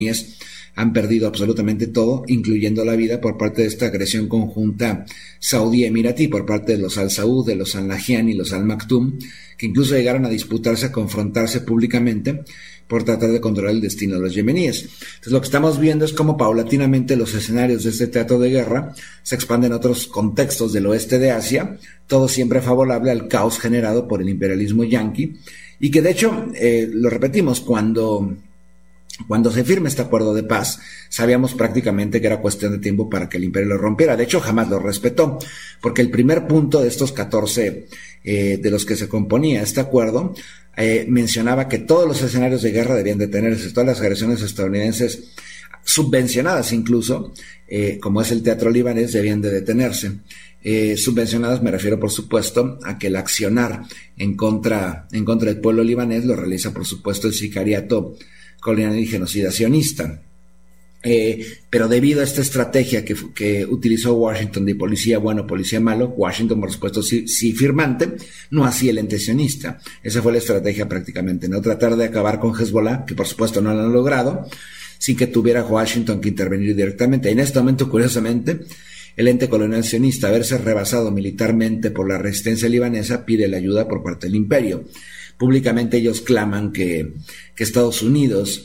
han perdido absolutamente todo, incluyendo la vida por parte de esta agresión conjunta saudí-emiratí, por parte de los Al Saud, de los Al Nahyan y los Al Maktoum, que incluso llegaron a disputarse, a confrontarse públicamente por tratar de controlar el destino de los yemeníes. Entonces lo que estamos viendo es cómo paulatinamente los escenarios de este teatro de guerra se expanden a otros contextos del oeste de Asia, todo siempre favorable al caos generado por el imperialismo yanqui, y que de hecho, lo repetimos, cuando se firma este acuerdo de paz, sabíamos prácticamente que era cuestión de tiempo para que el imperio lo rompiera. De hecho, jamás lo respetó, porque el primer punto de estos 14 de los que se componía este acuerdo mencionaba que todos los escenarios de guerra debían detenerse, todas las agresiones estadounidenses, subvencionadas incluso, como es el teatro libanés, debían de detenerse. Subvencionadas me refiero, por supuesto, a que el accionar en contra del pueblo libanés lo realiza, por supuesto, el sicariato colonial y genocida sionista. Pero debido a esta estrategia que utilizó Washington de policía bueno, policía malo, Washington, por supuesto, sí firmante, no así el ente sionista. Esa fue la estrategia prácticamente, ¿no? Tratar de acabar con Hezbollah, que por supuesto no lo han logrado, sin que tuviera Washington que intervenir directamente. En este momento, curiosamente, el ente colonial sionista, haberse rebasado militarmente por la resistencia libanesa, pide la ayuda por parte del imperio. Públicamente ellos claman que Estados Unidos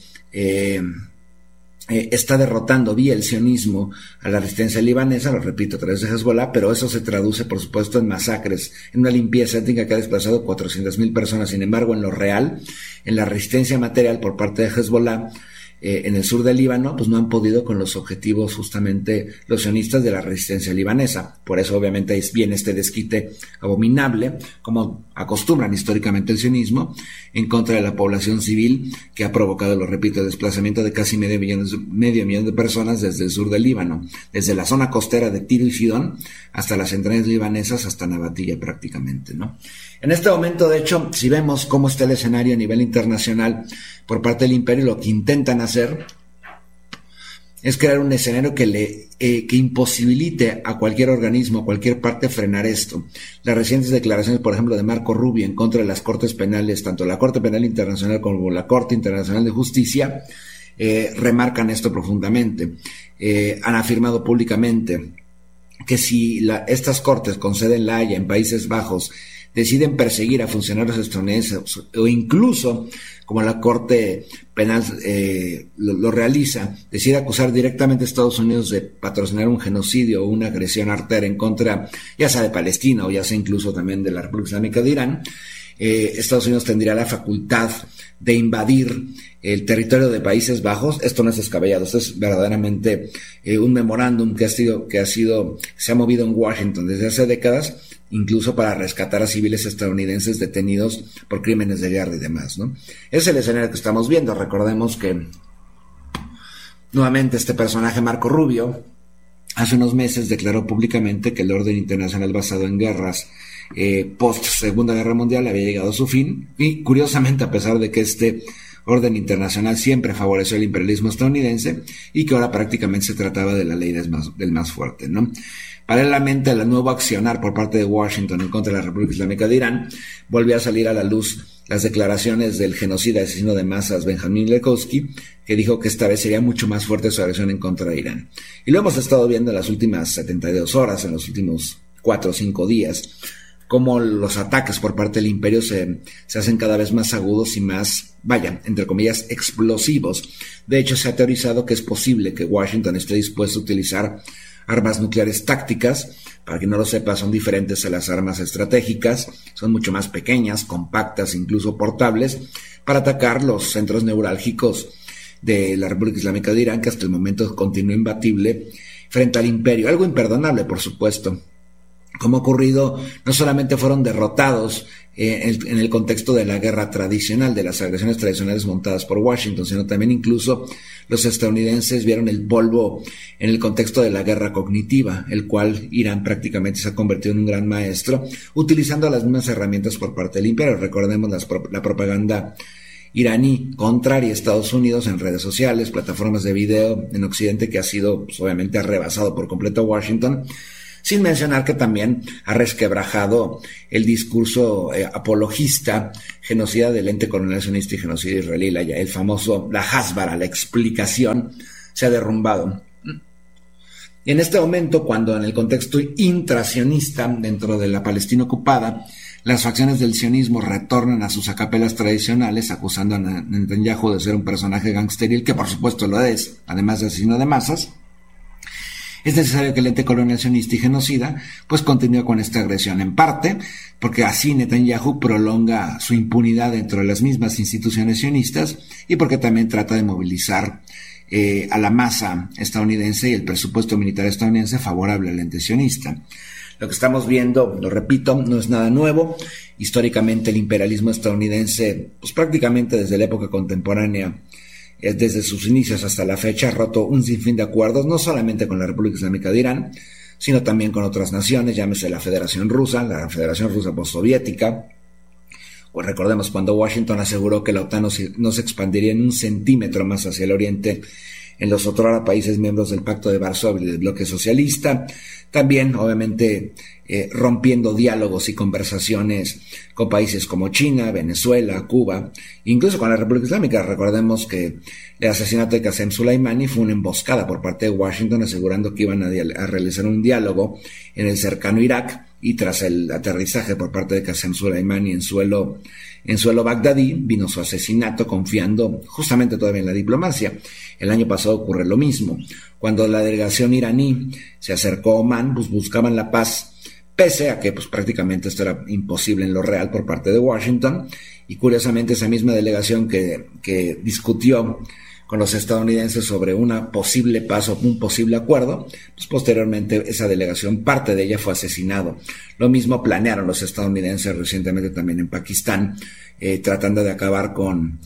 está derrotando vía el sionismo a la resistencia libanesa, lo repito, a través de Hezbollah, pero eso se traduce, por supuesto, en masacres, en una limpieza étnica que ha desplazado 400,000 personas. Sin embargo, en lo real, en la resistencia material por parte de Hezbollah, en el sur del Líbano, pues no han podido con los objetivos justamente los sionistas de la resistencia libanesa. Por eso obviamente viene este desquite abominable, como acostumbran históricamente el sionismo, en contra de la población civil, que ha provocado, lo repito, el desplazamiento de casi medio millón de personas desde el sur del Líbano, desde la zona costera de Tiro y Sidón hasta las entrañas libanesas, hasta Nabatilla prácticamente, ¿no? En este momento, de hecho, si vemos cómo está el escenario a nivel internacional por parte del imperio, lo que intentan hacer es crear un escenario que imposibilite a cualquier organismo, a cualquier parte frenar esto. Las recientes declaraciones, por ejemplo, de Marco Rubio en contra de las cortes penales, tanto la Corte Penal Internacional como la Corte Internacional de Justicia, remarcan esto profundamente. Han afirmado públicamente que si estas cortes, con sede en La Haya, en Países Bajos, deciden perseguir a funcionarios estadounidenses o incluso, como la Corte Penal lo realiza, decide acusar directamente a Estados Unidos de patrocinar un genocidio o una agresión artera en contra, ya sea de Palestina o ya sea incluso también de la República Islámica de Irán, Estados Unidos tendría la facultad de invadir el territorio de Países Bajos. Esto no es descabellado, esto es verdaderamente un memorándum que se ha movido en Washington desde hace décadas, incluso para rescatar a civiles estadounidenses detenidos por crímenes de guerra y demás, ¿no? Es el escenario que estamos viendo. Recordemos que nuevamente este personaje, Marco Rubio, hace unos meses declaró públicamente que el orden internacional basado en guerras post Segunda Guerra Mundial había llegado a su fin, y curiosamente, a pesar de que este orden internacional siempre favoreció el imperialismo estadounidense y que ahora prácticamente se trataba de la ley del más fuerte, ¿no? Paralelamente al nuevo accionar por parte de Washington en contra de la República Islámica de Irán, volvió a salir a la luz las declaraciones del genocida asesino de masas Benjamin Lekowski, que dijo que esta vez sería mucho más fuerte su agresión en contra de Irán. Y lo hemos estado viendo en las últimas 72 horas, en los últimos 4 o 5 días, cómo los ataques por parte del imperio se hacen cada vez más agudos y más, entre comillas, explosivos. De hecho, se ha teorizado que es posible que Washington esté dispuesto a utilizar armas nucleares tácticas. Para quien no lo sepa, son diferentes a las armas estratégicas, son mucho más pequeñas, compactas, incluso portables, para atacar los centros neurálgicos de la República Islámica de Irán, que hasta el momento continúa imbatible frente al imperio. Algo imperdonable, por supuesto. Como ha ocurrido, no solamente fueron derrotados en el contexto de la guerra tradicional, de las agresiones tradicionales montadas por Washington, sino también incluso los estadounidenses vieron el polvo en el contexto de la guerra cognitiva, el cual Irán prácticamente se ha convertido en un gran maestro, utilizando las mismas herramientas por parte del imperio. Recordemos la propaganda iraní contraria a Estados Unidos en redes sociales, plataformas de video en Occidente, que ha sido, pues, obviamente, arrebasado por completo a Washington. sin mencionar que también ha resquebrajado el discurso apologista, genocida del ente colonizacionista y genocida israelí, el famoso, la Hasbara, la explicación, se ha derrumbado. Y en este momento, cuando en el contexto intrasionista, dentro de la Palestina ocupada, las facciones del sionismo retornan a sus acapelas tradicionales, acusando a Netanyahu de ser un personaje gangsteril, que por supuesto lo es, además de asesino de masas, es necesario que el ente colonial sionista y genocida pues continúe con esta agresión, en parte porque así Netanyahu prolonga su impunidad dentro de las mismas instituciones sionistas y porque también trata de movilizar a la masa estadounidense y el presupuesto militar estadounidense favorable al ente sionista. Lo que estamos viendo, lo repito, no es nada nuevo. Históricamente el imperialismo estadounidense, pues prácticamente desde la época contemporánea, desde sus inicios hasta la fecha, ha roto un sinfín de acuerdos, no solamente con la República Islámica de Irán, sino también con otras naciones, llámese la Federación Rusa postsoviética. Pues recordemos cuando Washington aseguró que la OTAN no se expandiría en un centímetro más hacia el oriente en los otrora países miembros del Pacto de Varsovia y del bloque socialista. También, obviamente, rompiendo diálogos y conversaciones con países como China, Venezuela, Cuba, incluso con la República Islámica. Recordemos que el asesinato de Qasem Soleimani fue una emboscada por parte de Washington, asegurando que iban a realizar un diálogo en el cercano Irak, y tras el aterrizaje por parte de Qasem Soleimani en suelo bagdadí, vino su asesinato, confiando justamente todavía en la diplomacia. El año pasado ocurre lo mismo. Cuando la delegación iraní se acercó a Omán, pues buscaban la paz, pese a que pues prácticamente esto era imposible en lo real por parte de Washington, y curiosamente esa misma delegación que discutió con los estadounidenses sobre una posible paz o un posible acuerdo, pues posteriormente esa delegación, parte de ella fue asesinado. Lo mismo planearon los estadounidenses recientemente también en Pakistán, tratando de acabar con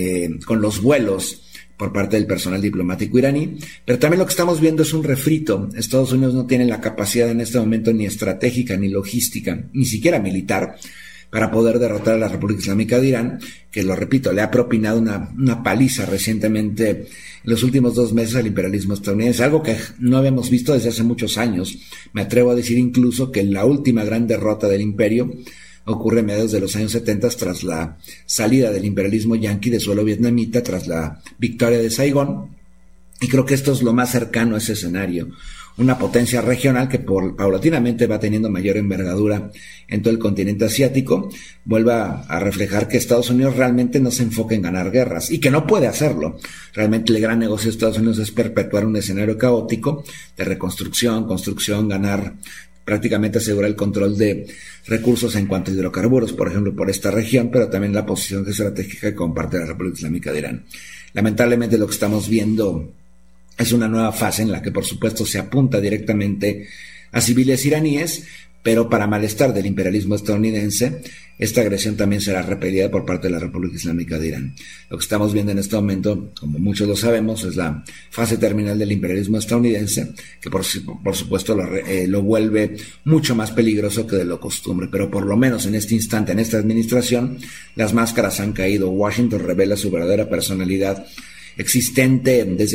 los vuelos por parte del personal diplomático iraní, pero también lo que estamos viendo es un refrito. Estados Unidos no tiene la capacidad en este momento ni estratégica, ni logística, ni siquiera militar, para poder derrotar a la República Islámica de Irán, que, lo repito, le ha propinado una paliza recientemente en los últimos 2 meses al imperialismo estadounidense, algo que no habíamos visto desde hace muchos años. Me atrevo a decir incluso que la última gran derrota del imperio ocurre a mediados de los años 70 tras la salida del imperialismo yanqui de suelo vietnamita, tras la victoria de Saigón, y creo que esto es lo más cercano a ese escenario. Una potencia regional que paulatinamente va teniendo mayor envergadura en todo el continente asiático, vuelve a reflejar que Estados Unidos realmente no se enfoca en ganar guerras y que no puede hacerlo. Realmente el gran negocio de Estados Unidos es perpetuar un escenario caótico de reconstrucción, construcción, ganar, prácticamente asegurar el control de recursos en cuanto a hidrocarburos, por ejemplo, por esta región, pero también la posición estratégica que comparte la República Islámica de Irán. Lamentablemente lo que estamos viendo es una nueva fase en la que, por supuesto, se apunta directamente a civiles iraníes, pero para malestar del imperialismo estadounidense, esta agresión también será repelida por parte de la República Islámica de Irán. Lo que estamos viendo en este momento, como muchos lo sabemos, es la fase terminal del imperialismo estadounidense, que por supuesto lo vuelve mucho más peligroso que de lo costumbre, pero por lo menos en este instante, en esta administración, las máscaras han caído. Washington revela su verdadera personalidad, existente desde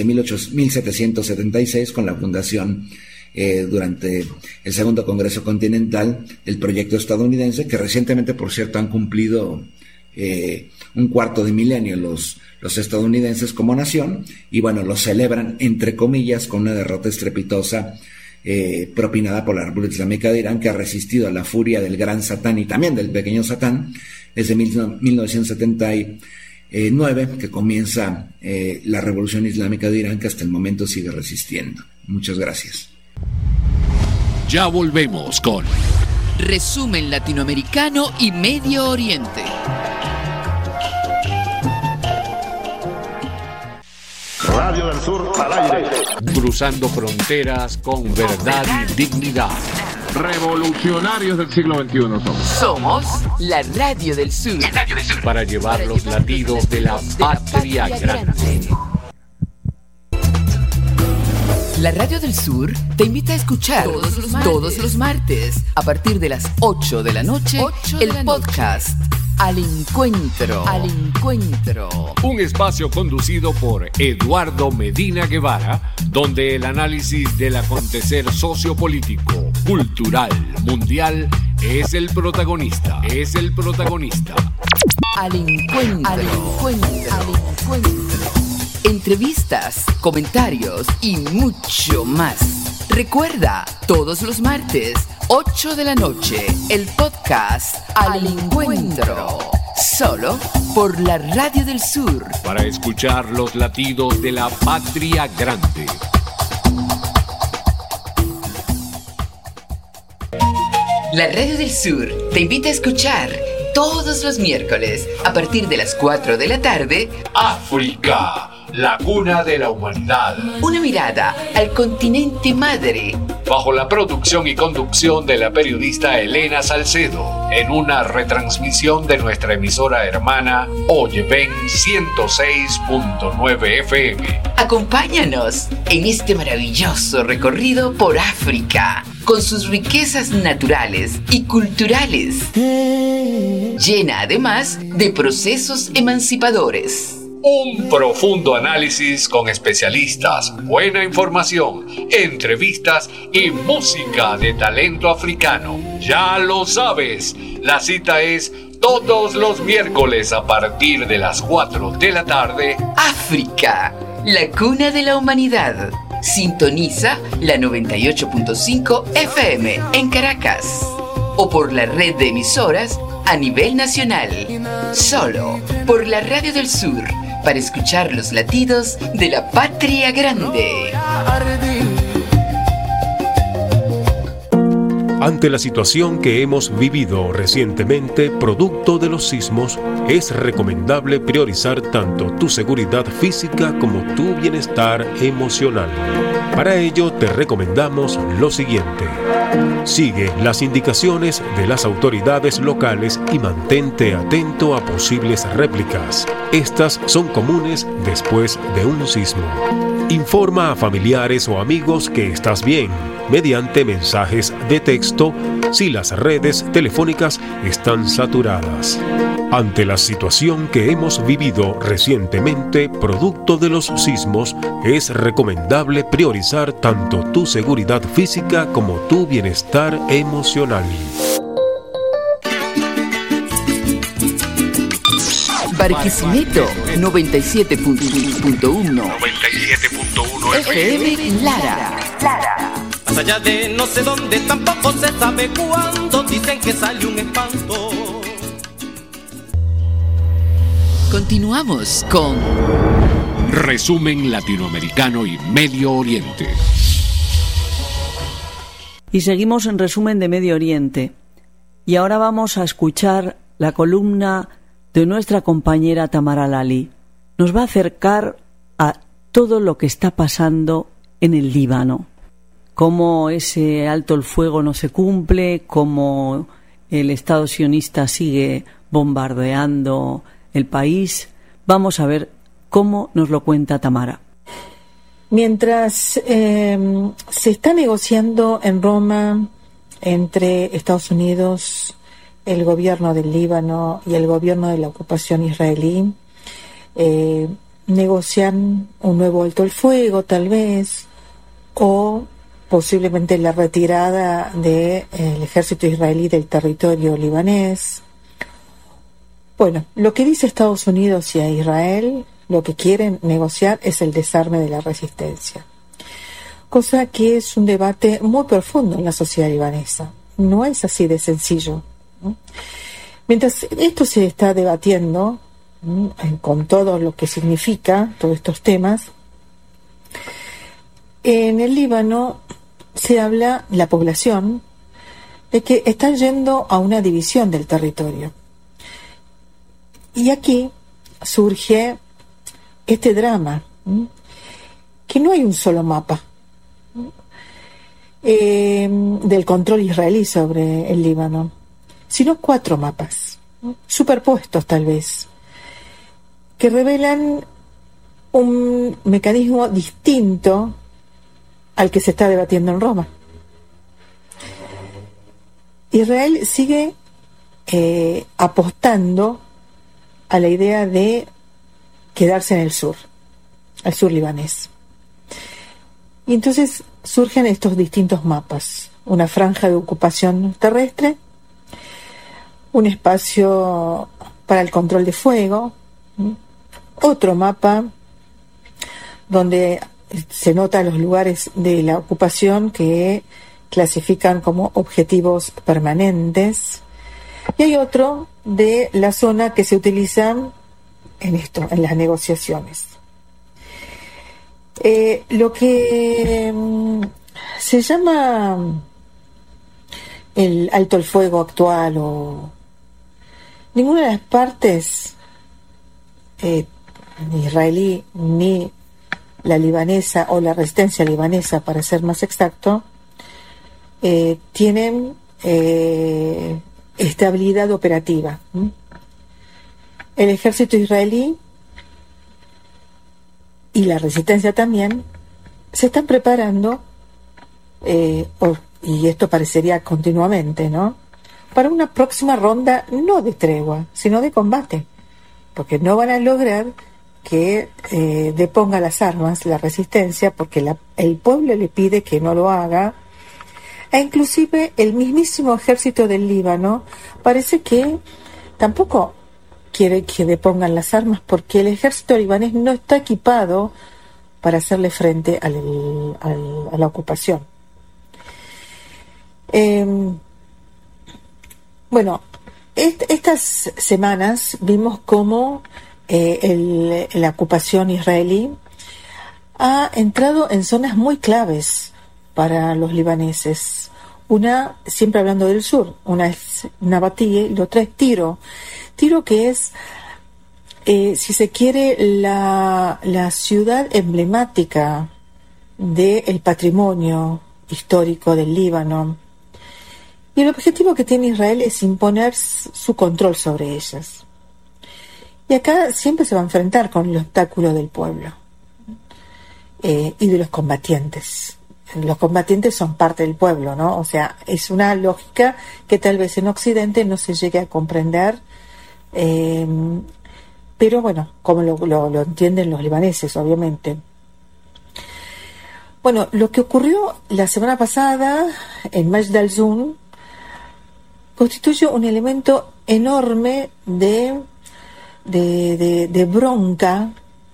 1776 con la fundación durante el Segundo Congreso Continental del proyecto estadounidense, que recientemente, por cierto, han cumplido un cuarto de milenio los estadounidenses como nación, y bueno, lo celebran entre comillas con una derrota estrepitosa propinada por la República Islámica de Irán, que ha resistido a la furia del gran Satán y también del pequeño Satán desde 1979, que comienza la Revolución Islámica de Irán, que hasta el momento sigue resistiendo. Muchas gracias. Ya volvemos con Resumen Latinoamericano y Medio Oriente. Radio del Sur al aire. Cruzando fronteras con verdad y dignidad. Revolucionarios del siglo XXI Somos la Radio del Sur. Para llevar los latidos de la patria grande. La Radio del Sur te invita a escuchar todos los martes a partir de las 8 de la noche el podcast Al Encuentro. Un espacio conducido por Eduardo Medina Guevara, donde el análisis del acontecer sociopolítico, cultural mundial es el protagonista. Al encuentro. Entrevistas, comentarios y mucho más. Recuerda, todos los martes, 8 de la noche, el podcast Al Encuentro. Solo por la Radio del Sur. Para escuchar los latidos de la patria grande. La Radio del Sur te invita a escuchar todos los miércoles a partir de las 4 de la tarde África, la cuna de la humanidad. Una mirada al continente madre. Bajo la producción y conducción de la periodista Elena Salcedo, en una retransmisión de nuestra emisora hermana Oyeven 106.9 FM. Acompáñanos en este maravilloso recorrido por África, con sus riquezas naturales y culturales, llena además de procesos emancipadores. Un profundo análisis con especialistas, buena información, entrevistas y música de talento africano. Ya lo sabes, la cita es todos los miércoles a partir de las 4 de la tarde. África, la cuna de la humanidad. Sintoniza la 98.5 FM en Caracas o por la red de emisoras a nivel nacional. Solo por la Radio del Sur, para escuchar los latidos de la patria grande. Ante la situación que hemos vivido recientemente, producto de los sismos, es recomendable priorizar tanto tu seguridad física como tu bienestar emocional. Para ello, te recomendamos lo siguiente. Sigue las indicaciones de las autoridades locales y mantente atento a posibles réplicas. Estas son comunes después de un sismo. Informa a familiares o amigos que estás bien, mediante mensajes de texto si las redes telefónicas están saturadas. Ante la situación que hemos vivido recientemente, producto de los sismos, es recomendable priorizar tanto tu seguridad física como tu bienestar emocional. Barquisimeto 97.1 FM Lara. Más allá de no sé dónde, tampoco se sabe cuándo, dicen que sale un espanto. Continuamos con Resumen Latinoamericano y Medio Oriente. Y seguimos en Resumen de Medio Oriente. Y ahora vamos a escuchar la columna de nuestra compañera Tamara Lali. Nos va a acercar a todo lo que está pasando en el Líbano. Cómo ese alto el fuego no se cumple, cómo el Estado sionista sigue bombardeando el país. Vamos a ver cómo nos lo cuenta Tamara. Mientras se está negociando en Roma entre Estados Unidos, el gobierno del Líbano y el gobierno de la ocupación israelí, negocian un nuevo alto el fuego tal vez, o posiblemente la retirada del ejército israelí del territorio libanés. Bueno, lo que dice Estados Unidos y a Israel, lo que quieren negociar es el desarme de la resistencia, cosa que es un debate muy profundo en la sociedad libanesa. No es así de sencillo, ¿no? Mientras esto se está debatiendo, ¿no?, con todo lo que significa todos estos temas, en el Líbano se habla, la población, de que están yendo a una división del territorio. Y aquí surge este drama, que no hay un solo mapa del control israelí sobre el Líbano, sino 4 mapas, superpuestos tal vez, que revelan un mecanismo distinto al que se está debatiendo en Roma. Israel sigue apostando a la idea de quedarse en el sur libanés. Y entonces surgen estos distintos mapas. una franja de ocupación terrestre, un espacio para el control de fuego, otro mapa donde se notan los lugares de la ocupación que clasifican como objetivos permanentes, y hay otro de la zona que se utiliza en las negociaciones. Lo que se llama el alto el fuego actual, o ninguna de las partes, ni israelí ni la libanesa o la resistencia libanesa, para ser más exacto, tienen estabilidad operativa. El ejército israelí y la resistencia también se están preparando, y esto parecería continuamente, ¿no?, para una próxima ronda, no de tregua, sino de combate, porque no van a lograr que deponga las armas la resistencia, porque el pueblo le pide que no lo haga, e inclusive el mismísimo ejército del Líbano parece que tampoco quiere que depongan las armas, porque el ejército libanés no está equipado para hacerle frente a la ocupación. Bueno, estas semanas vimos cómo la ocupación israelí ha entrado en zonas muy claves para los libaneses. Una, siempre hablando del sur, una es Nabatie y la otra es Tiro. Tiro, que es, si se quiere, la ciudad emblemática del patrimonio histórico del Líbano. Y el objetivo que tiene Israel es imponer su control sobre ellas. Y acá siempre se va a enfrentar con el obstáculo del pueblo y de los combatientes. Los combatientes son parte del pueblo, ¿no? O sea, es una lógica que tal vez en Occidente no se llegue a comprender, pero bueno, como lo entienden los libaneses, obviamente. Bueno, lo que ocurrió la semana pasada en Majd al-Zoun constituye un elemento enorme de bronca,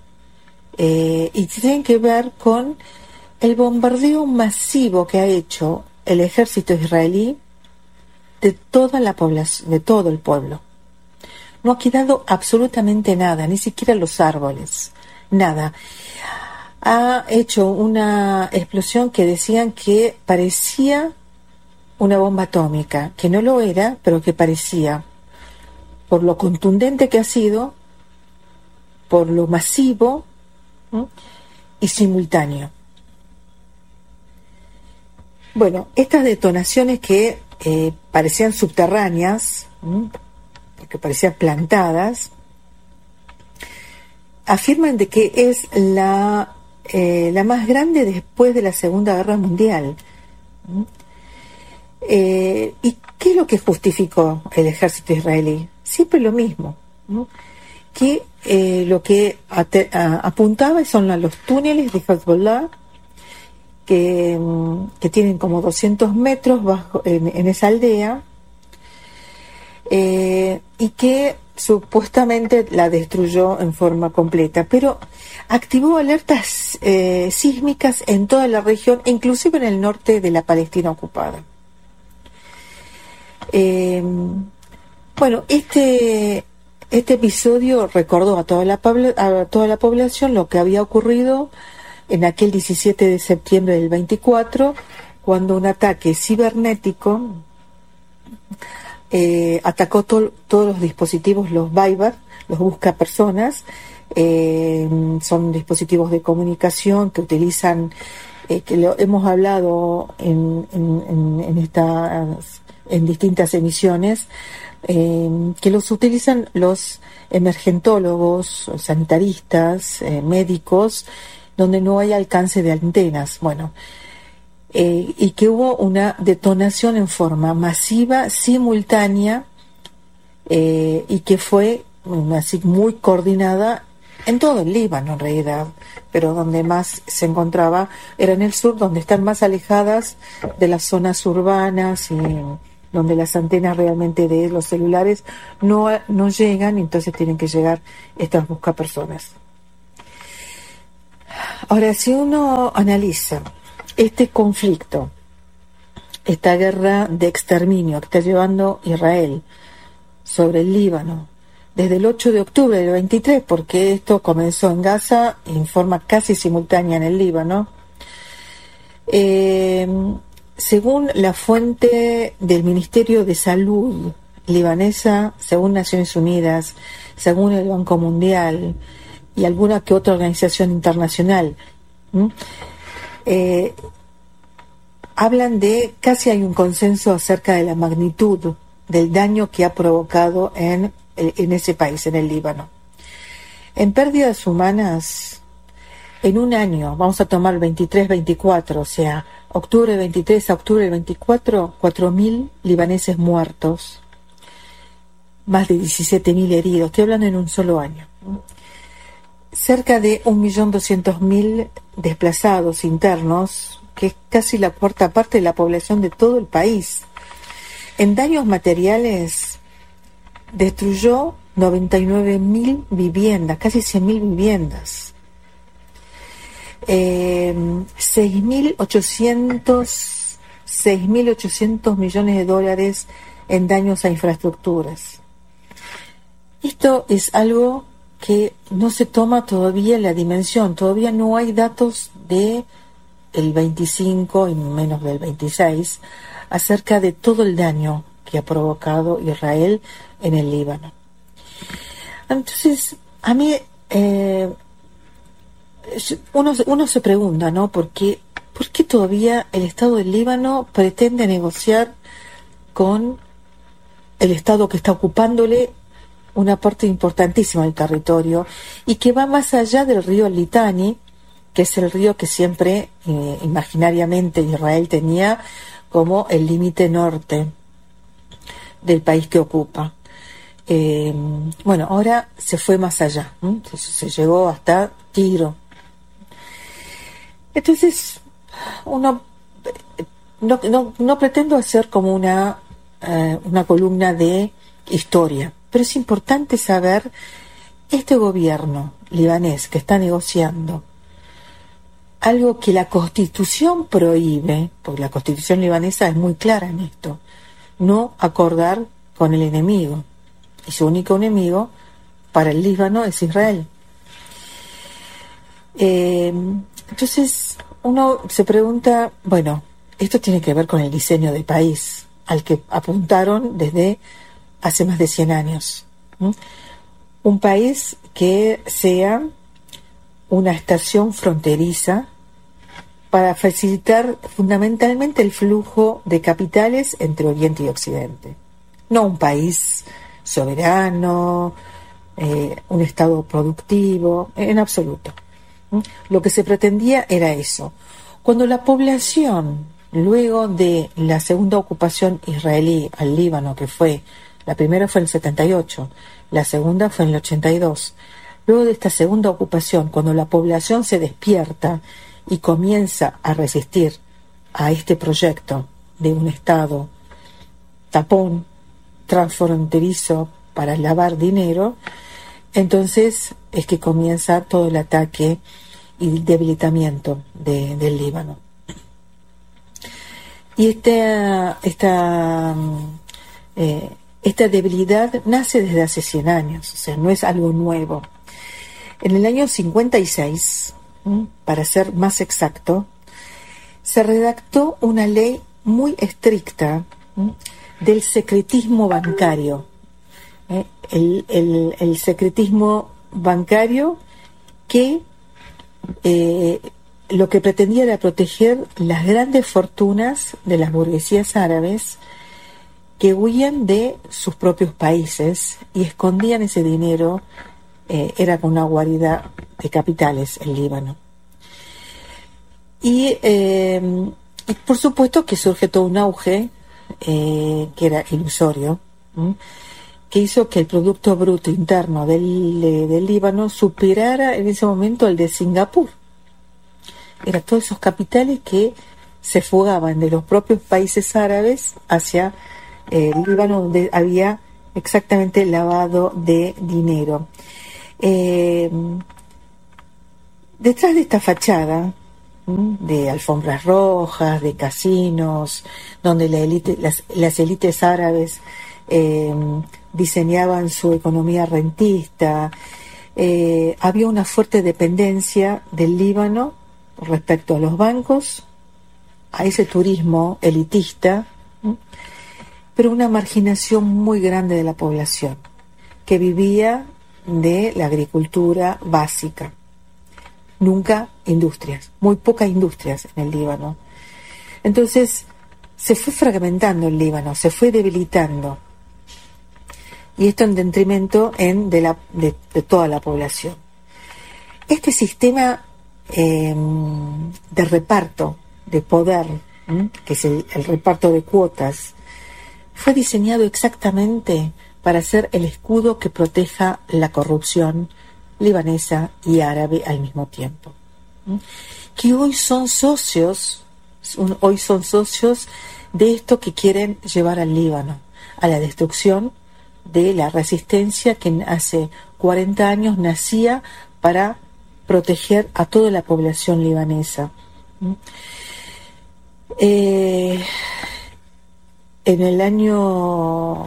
y tiene que ver con el bombardeo masivo que ha hecho el ejército israelí de toda la población, de todo el pueblo. No ha quedado absolutamente nada, ni siquiera los árboles, nada. Ha hecho una explosión que decían que parecía una bomba atómica, que no lo era, pero que parecía, por lo contundente que ha sido, por lo masivo, ¿no?, y simultáneo. Bueno, estas detonaciones que parecían subterráneas, porque parecían plantadas, afirman de que es la más grande después de la Segunda Guerra Mundial. ¿Y qué es lo que justificó el ejército israelí? Siempre lo mismo, ¿no?, que lo que apuntaba son a los túneles de Hezbollah, que tienen como 200 metros en esa aldea, y que supuestamente la destruyó en forma completa, pero activó alertas sísmicas en toda la región, inclusive en el norte de la Palestina ocupada. Bueno, este episodio recordó a toda la población lo que había ocurrido en aquel 17 de septiembre del 24, cuando un ataque cibernético atacó todos los dispositivos, los Viber, los buscapersonas. Son dispositivos de comunicación que utilizan, que lo hemos hablado en distintas emisiones, que los utilizan los emergentólogos, sanitaristas, médicos, donde no hay alcance de antenas. Bueno, y que hubo una detonación en forma masiva, simultánea, y que fue así muy coordinada en todo el Líbano en realidad, pero donde más se encontraba era en el sur, donde están más alejadas de las zonas urbanas y donde las antenas realmente de los celulares no llegan, entonces tienen que llegar estas buscapersonas. Ahora, si uno analiza este conflicto, esta guerra de exterminio que está llevando Israel sobre el Líbano desde el 8 de octubre del 23, porque esto comenzó en Gaza en forma casi simultánea en el Líbano, según la fuente del Ministerio de Salud libanesa, según Naciones Unidas, según el Banco Mundial y alguna que otra organización internacional, hablan de, casi hay un consenso acerca de la magnitud del daño que ha provocado en ese país, en el Líbano. En pérdidas humanas, en un año, vamos a tomar 23-24, o sea, octubre 23 a octubre 24, 4.000 libaneses muertos, más de 17.000 heridos, estoy hablando en un solo año. Cerca de 1.200.000 desplazados internos, que es casi la cuarta parte de la población de todo el país. En daños materiales, destruyó 99.000 viviendas, casi 100.000 viviendas. 6.800 millones de dólares en daños a infraestructuras. Esto es algo que no se toma todavía la dimensión, todavía no hay datos de el 25 y menos del 26 acerca de todo el daño que ha provocado Israel en el Líbano. Entonces, a mí uno se pregunta, ¿no? ¿Por qué todavía el Estado del Líbano pretende negociar con el Estado que está ocupándole una parte importantísima del territorio y que va más allá del río Litani, que es el río que siempre imaginariamente Israel tenía como el límite norte del país que ocupa? Bueno, ahora se fue más allá, se llegó hasta Tiro. Entonces, uno no pretendo hacer como una columna de historia, pero es importante saber este gobierno libanés que está negociando algo que la Constitución prohíbe, porque la Constitución libanesa es muy clara en esto, no acordar con el enemigo. Y su único enemigo para el Líbano es Israel. Entonces, uno se pregunta, bueno, esto tiene que ver con el diseño del país, al que apuntaron desde hace más de 100 años. Un país que sea una estación fronteriza para facilitar fundamentalmente el flujo de capitales entre Oriente y Occidente. No un país soberano, un Estado productivo, en absoluto. Lo que se pretendía era eso. Cuando la población, luego de la segunda ocupación israelí al Líbano, que fue, la primera fue en el 78, la segunda fue en el 82, luego de esta segunda ocupación, cuando la población se despierta y comienza a resistir a este proyecto de un Estado tapón, transfronterizo para lavar dinero, entonces es que comienza todo el ataque y el debilitamiento del Líbano. Y esta debilidad nace desde hace 100 años, o sea, no es algo nuevo. En el año 56, para ser más exacto, se redactó una ley muy estricta del secretismo bancario. El secretismo bancario que lo que pretendía era proteger las grandes fortunas de las burguesías árabes que huían de sus propios países y escondían ese dinero, era con una guarida de capitales el Líbano. Y por supuesto que surge todo un auge que era ilusorio, que hizo que el Producto Bruto Interno del Líbano superara en ese momento el de Singapur. Eran todos esos capitales que se fugaban de los propios países árabes hacia el Líbano, donde había exactamente lavado de dinero. Detrás de esta fachada de alfombras rojas, de casinos, donde las élites árabes diseñaban su economía rentista, había una fuerte dependencia del Líbano respecto a los bancos, a ese turismo elitista, pero una marginación muy grande de la población que vivía de la agricultura básica. Nunca industrias, muy pocas industrias en el Líbano. Entonces se fue fragmentando el Líbano, se fue debilitando, y esto en detrimento de toda la población. Este sistema de reparto de poder, que es el reparto de cuotas, fue diseñado exactamente para ser el escudo que proteja la corrupción libanesa y árabe al mismo tiempo, que hoy son socios de esto que quieren llevar al Líbano, a la destrucción de la resistencia que hace 40 años nacía para proteger a toda la población libanesa. En el año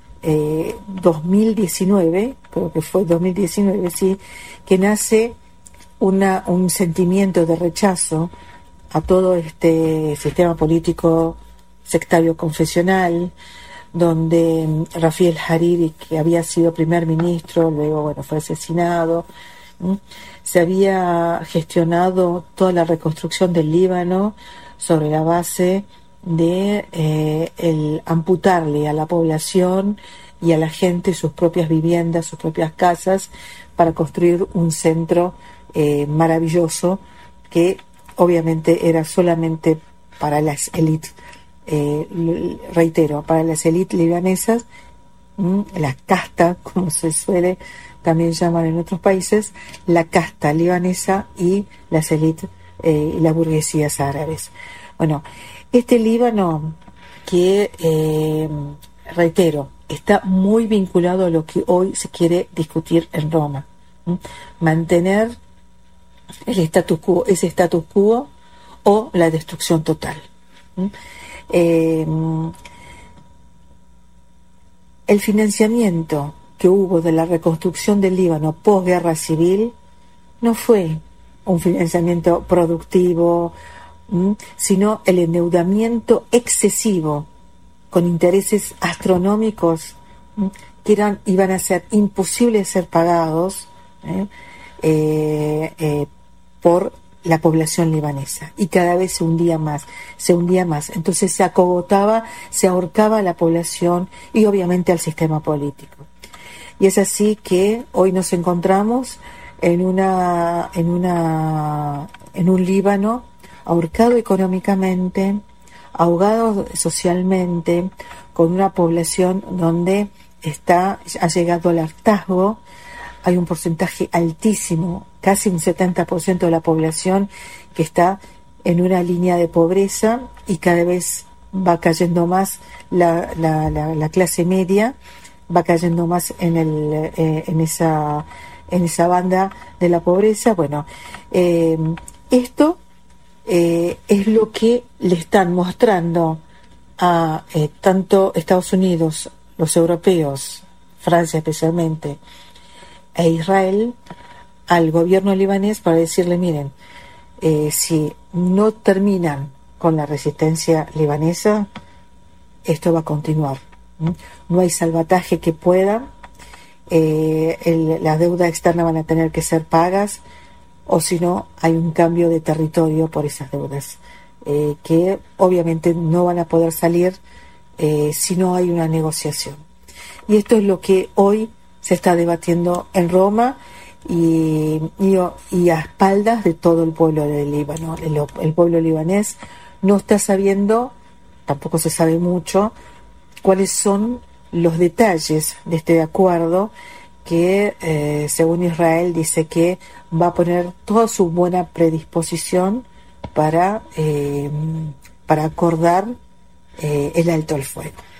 2019, creo que fue 2019, sí, que nace un sentimiento de rechazo a todo este sistema político sectario confesional, donde Rafiel Hariri, que había sido primer ministro, luego fue asesinado. Se había gestionado toda la reconstrucción del Líbano sobre la base de el amputarle a la población y a la gente sus propias viviendas, sus propias casas, para construir un centro maravilloso que obviamente era solamente para las élites, reitero, para las élites libanesas, la casta, como se suele también llamar en otros países, la casta libanesa y las élites y las burguesías árabes. Bueno, este Líbano que, reitero, está muy vinculado a lo que hoy se quiere discutir en Roma. Mantener el status quo, ese status quo o la destrucción total. El financiamiento que hubo de la reconstrucción del Líbano posguerra civil no fue un financiamiento productivo, sino el endeudamiento excesivo con intereses astronómicos que iban a ser imposibles de ser pagados por la población libanesa, y cada vez se hundía más. Entonces se acogotaba, se ahorcaba a la población y obviamente al sistema político. Y es así que hoy nos encontramos en un Líbano ahorcado económicamente, ahogado socialmente, con una población donde ha llegado al hartazgo. Hay un porcentaje altísimo, casi un 70% de la población que está en una línea de pobreza, y cada vez va cayendo más la clase media, va cayendo más en esa banda de la pobreza. Bueno, esto es lo que le están mostrando a tanto Estados Unidos, los europeos, Francia especialmente, e Israel, al gobierno libanés, para decirle: miren, si no terminan con la resistencia libanesa, esto va a continuar. No hay salvataje que pueda, las deudas externas van a tener que ser pagas, o si no, hay un cambio de territorio por esas deudas, que obviamente no van a poder salir si no hay una negociación. Y esto es lo que hoy se está debatiendo en Roma y a espaldas de todo el pueblo del Líbano. El pueblo libanés no está sabiendo, tampoco se sabe mucho, cuáles son los detalles de este acuerdo que, según Israel, dice que va a poner toda su buena predisposición para acordar el alto el fuego.